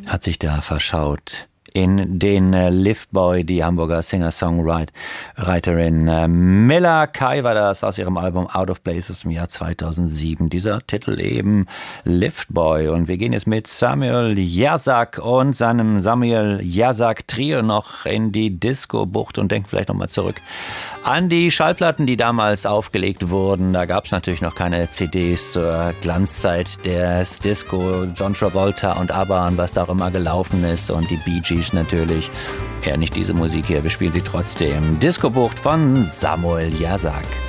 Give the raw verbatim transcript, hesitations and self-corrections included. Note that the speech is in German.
hat sich da verschaut in den äh, Liftboy, die Hamburger Singer-Songwriterin äh, Miller Kai war das aus ihrem Album Out of Place aus dem Jahr zweitausendsieben. Dieser Titel eben Liftboy. Und wir gehen jetzt mit Samuel Jersak und seinem Samuel Jersak Trio noch in die Disco-Bucht und denken vielleicht nochmal zurück an die Schallplatten, die damals aufgelegt wurden. Da gab es natürlich noch keine C Ds zur Glanzzeit des Disco. John Travolta und ABBA und was da auch immer gelaufen ist und die Bee Gees natürlich. Eher nicht diese Musik hier, wir spielen sie trotzdem. Disco-Bucht von Samuel Jersak.